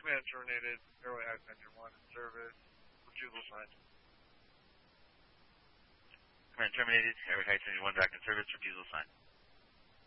Command terminated. Airway Heights Engine 1 in service. Refusal signed. Command terminated. Airway Heights Engine 1 back in service. Refusal signed.